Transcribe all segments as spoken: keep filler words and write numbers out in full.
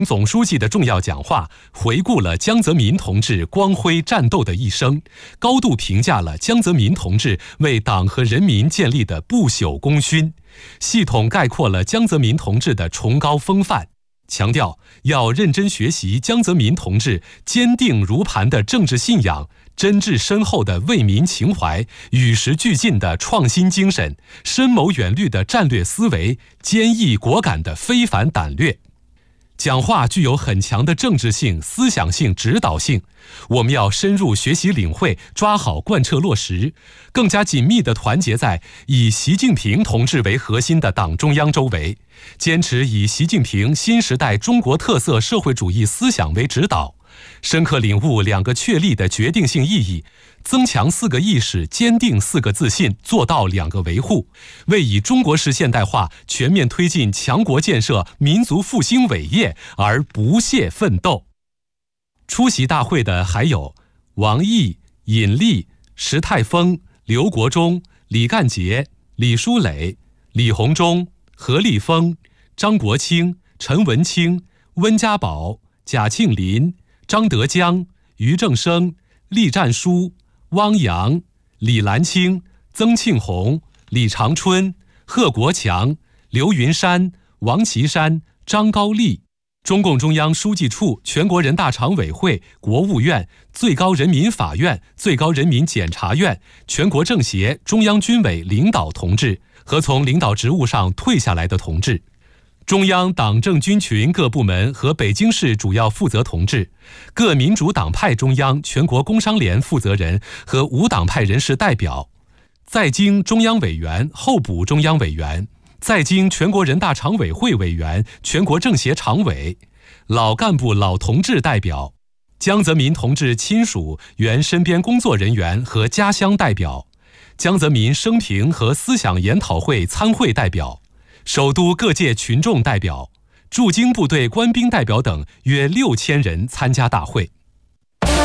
总书记的重要讲话回顾了江泽民同志光辉战斗的一生，高度评价了江泽民同志为党和人民建立的不朽功勋，系统概括了江泽民同志的崇高风范，强调要认真学习江泽民同志坚定如磐的政治信仰、真挚深厚的为民情怀、与时俱进的创新精神、深谋远虑的战略思维、坚毅果敢的非凡胆略。讲话具有很强的政治性、思想性、指导性，我们要深入学习领会，抓好贯彻落实，更加紧密地团结在以习近平同志为核心的党中央周围，坚持以习近平新时代中国特色社会主义思想为指导，深刻领悟两个确立的决定性意义，增强四个意识，坚定四个自信，做到两个维护，为以中国式现代化全面推进强国建设、民族复兴伟业而不懈奋斗。出席大会的还有王毅、尹力、石泰峰、刘国中、李干杰、李书磊、李鸿忠、何立峰、张国清、陈文清、温家宝、贾庆林、张德江、俞正声、栗战书、汪洋、李兰清、曾庆红、李长春、贺国强、刘云山、王岐山、张高丽，中共中央书记处、全国人大常委会、国务院、最高人民法院、最高人民检察院、全国政协、中央军委领导同志和从领导职务上退下来的同志，中央党政军群各部门和北京市主要负责同志，各民主党派中央、全国工商联负责人和无党派人士代表，在京中央委员、候补中央委员，在京全国人大常委会委员、全国政协常委，老干部老同志代表，江泽民同志亲属、原身边工作人员和家乡代表，江泽民生平和思想研讨会参会代表，首都各界群众代表，驻京部队官兵代表等约六千人参加大会。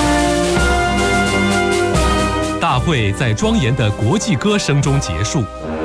大会在庄严的国际歌声中结束。